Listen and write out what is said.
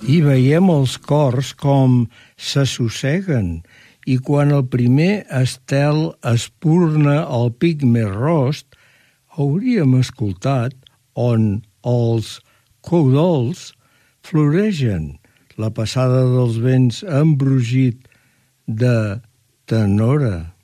I veiem els cors com s'assosseguen i quan el primer estel espurna el pic més rost, hauríem escoltat on els coudols floregen, la passada dels vents embrogit de tenora.